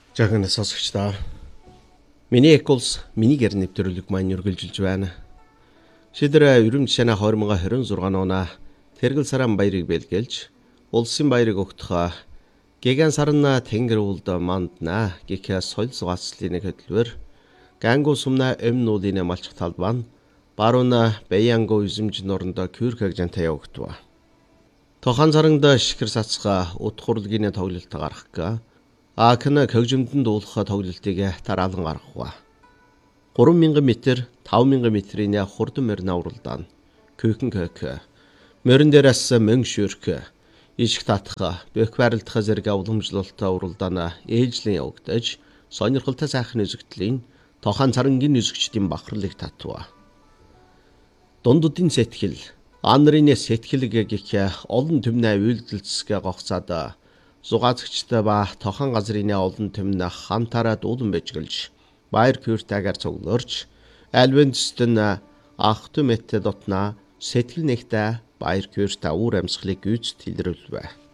Жагнаа сонсогчдоо. Миний эколс миний гэр нэвтрүүлэг маань үргэлжилж байна. Шийдэр ерөнхий шанаа 2026 оноо тэргэл саран баярыг бэлгэлж улсын баярыг өгтөхөө гиган сарна тэнгэр үлд мандна гихэ соёл зугаацлын хөдөлмөр гангу сумна эмнүүлийн малч талбан баруна баянго үзэмж норондо кюрхэг жантаа өгтөө. Тохан саранда шихэр сацгаа утхурлгийн тоглолт гаргах. Акна хөгжимдөнд дуулах тоглолтыг тараалан гаргав. 3000 м, 5000 м-ийн хурдан морин авралдаан, күйхэн кök, морин дээрээс мөн шүрх, ишг татах, бөх барилдах зэрэг уламжлалт авралдаан ээлжлэн явагдаж, сонирхолтой сайхан үзэгдлийн тохон царангийн үзэгчдийн бахарлыг татва. Дундуудын сэтгэл, анрын сэтгэлэг гэх олон төмнөө үйлдэлцгээ гогцоод зугаацчтай ба тохон газрын олон төмнө хамтараа дуулан бэжгэлж баяр кюртагаар цугларч альвенстэн ах түмэт дотна сэтгэл нэгтэ баяр кюрта үр амьсгалыг гүйцэд илрүүлвэ.